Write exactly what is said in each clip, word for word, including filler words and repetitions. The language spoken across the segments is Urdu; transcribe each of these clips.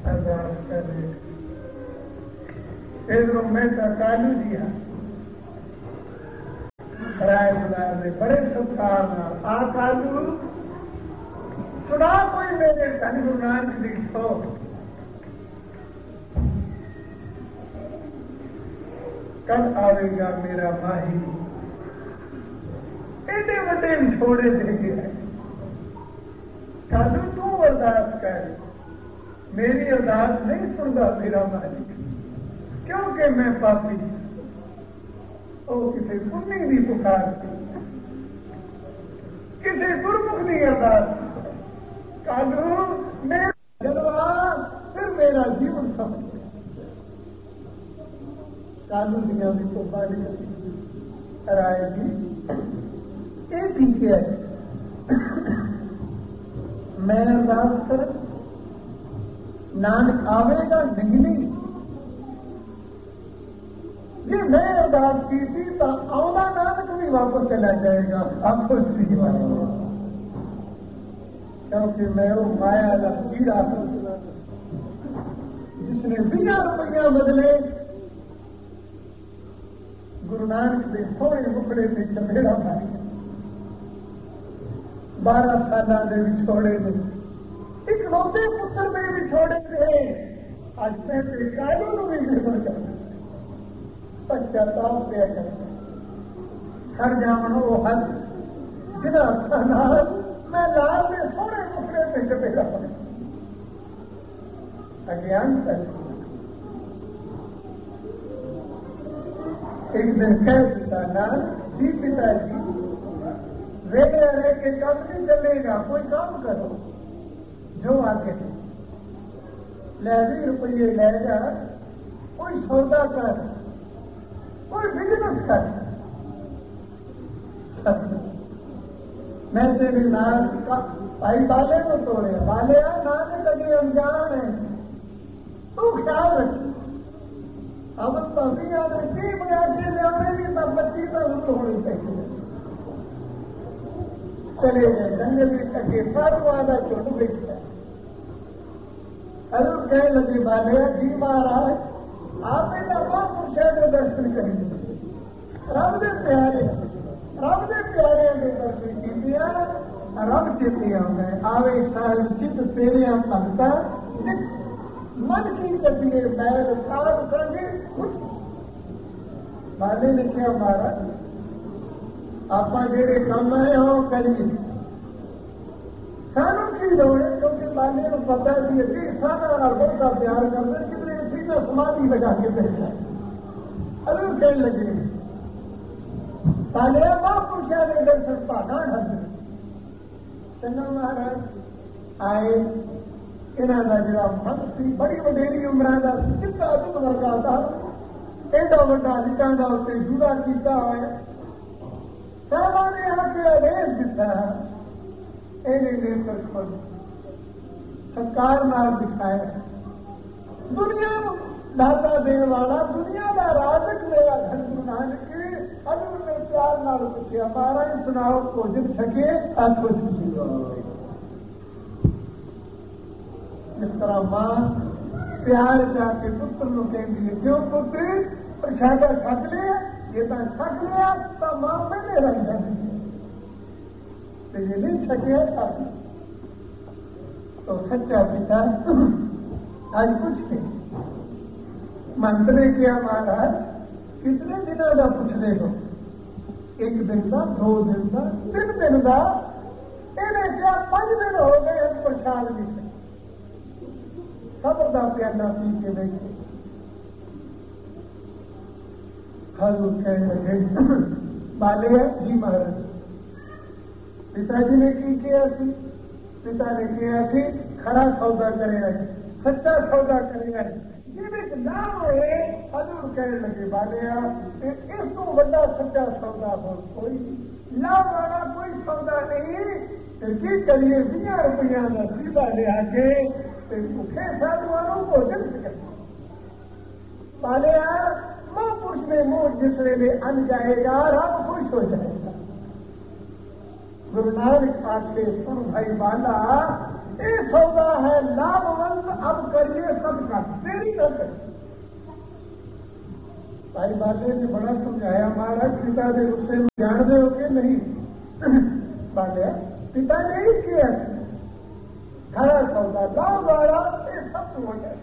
ارداس کرے ادھر میں کالو جی ہاں رائے بلار نے بڑے ستار آ کالو سنا کوئی میرے دن گرو نانک دی سو کل آئے گا میرا ماہی ایڈے وڈے چھوڑے دے گیا کالو تو ارداس کر میری ارداس نہیں سنتا میرا ماہی کیونکہ میں پاپی وہ کسی پنی نہیں پکار کسی گرمکھ نہیں ارداس کالو میرا جلوہ پھر میرا جیون سمجھ کالو دنیا میں تو باری رائے گی یہ ٹھیک ہے میں ارداس کر نانک آوے گا نہیں جی میں ارداس کی تھی تو آنا نانک بھی واپس چلا جائے گا آپ کو اس کی بات کیونکہ میں وہ مایا کا کیڑا جس نے بنا روپیہ بدلے گرو نانک کے سونے مکڑے سے چمڑا بھائی بارہ سال کے چھوڑے نے ایک روتے پتر میں بھی چھوڑے تھے آج میں کالو بھی نربھر کرنا بچہ تاپ پیا کرتا ہر جامن وہ حل جنا سنال میں لال کے سونے مکڑے سے چپیڑا پڑا اگیان کر ایک دن کہہ دیتا نال جی پتا جی رہ رہ کے کام نہیں چلے گا کوئی کام کرو جو آگے لے بھی روپیے لے جا کوئی سودا کر کوئی بزنس کر میں تیرے نال بھائی بالے کو توڑے بالے نانے لگے انجان ہے تو خیال رکھ اب تبھی آنے کی بنا کے لے بھی تب بچی تو ان کو ہونی چاہیے چلے گئے جنگل کے سارا وعدہ چھوٹ بیٹھتا ہے ارے کہنے لگے بالے جی مہاراج آپ نے بہت پوچھا کے درشن کریں گے رب دے پیارے رب دے پیارے کے درشن کیتے رب چیتے آؤں آوے سال چت تیرے بھگتا من کی کٹیے میل سال کریں بالے نے کیا مہاراج آپ جڑے کام آئے ہو کریے سانوں کی لوڑ ہے کیونکہ بالے کو پتا ہے کہ سارا اربوں کا پیار کرتے کتنے سیدھا سمادھی لگا کے بیٹھا ہے ارے کہنے لگے بالے ماں پوچھا کے درشن پانا ڈھل چنگا مہاراج آئے انہوں کا جڑا من سی بڑی وڈیری عمر کا چٹا دھد ورگا تھا ایڈا وڈا لٹاں کا اتنے جڑا کیتا ہوا صاحبہ نے آ کے آدیش دیتا ہے یہ کھول سرکار نال دکھایا دنیا داتا دن والا دنیا کا راجک میرا گھر گرو نانک ابھی میں پیار نال پوچھا مہاراج سناؤ بوجن چھکے آپ خوش اس طرح ماں پیار جا کے پتر نو کہندی ہے کیوں پتر پرشادہ چھک لیا یہ تو چھک لیا تو ماں پہلے رنگ جاتی ہے یہ نہیں چھکیا تھا تو سچا پتا آج کچھ کے منترے کیا مہاراج کتنے دنوں کا پوچھ لے ہو ایک دن کا دو دن کا تین دن کا یہ کیا پانچ دن ہو گئے پرشاد نہیں صبر کا پیالہ پی کے بیٹھے کہنے لگے بالے جی مہاراج پتا جی نے کی کیا سی پتا نے کیا سی کھڑا سودا کرے آئے سچا سودا کرے آئے جی نہ ہوئے حضور کہنے لگے بالے اس کو بڑا سچا سودا ہو کوئی لاभ والا کوئی سودا نہیں کی کریے بیس روپیہ کا سیدھا لے آ کے بھوکے ساتھ والوں کو جن سکتے بالے ماں پوچھ میں منہ جس ویلے ان جائے گا رب خوش ہو جائے گا گرو نانک آ کے سن بھائی بالا یہ سودا ہے لابھوند، اب کریے سب کا تیری نہ کرے۔ بھائی بالے نے بڑا سمجھایا، مہاراج پتا دے غصے میں جان دے ہو کہ نہیں؟ بالیا پتا نہیں کیا کھڑا سودا لاؤ والا یہ سب ہو جائے۔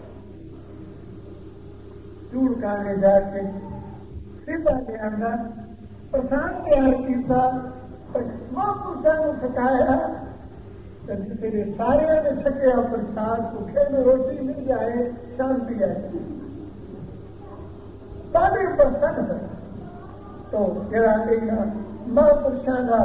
چوڑ کھانے جا کے سیدھا کے اندر پرساد تیار کیا، مہاپرشوں نے سکھایا، تیرے سارے نے چھکیا پرساد، بھوکے میں روٹی مل جائے شانتی آئے سارے پرسن ہے۔ تو جڑا کہ مہاپرشوں کا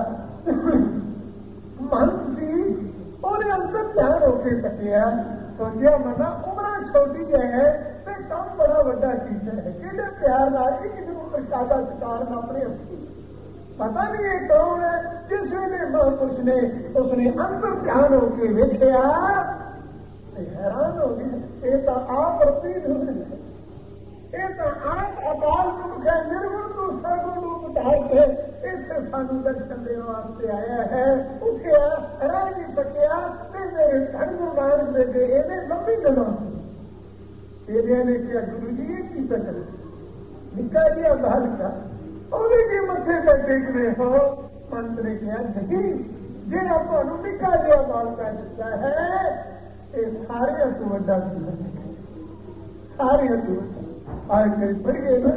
مہنت سی انہیں اندر دھیان ہو کے کٹیا، سوچیا منا عمر چھوٹی ہے تو کام بڑا وڈا چیز ہے، کہ پیار نہ آئی کسی کو پرسادہ شکار نہ اپنے اپنی پتا نہیں یہ کون ہے۔ جس ویلے مہاپرش نے اس نے اندر دھیان ہو کے ویکیا، حیران ہو گیا، یہ تو آپ اپنی ہوئے، یہ تو آپ اکال ملک ہے، نرگن کو سرگن روپ ڈال کے اسے سانو درشن دینے واسطے آیا ہے۔ اٹھیا رہ نہیں سکیا، میرے دھن مارک دے دے یہ لمبی جگہ یہ نے کیا گرو جی یہ کی سکے نکا جی بال کا اور متے پہ ٹیکنے ہو۔ منت نے کیا نہیں، جہاں تمہیں نکا جہا بال کا دتا ہے یہ سارے تو وڈا سارے تو آج میری پڑھ گئے نا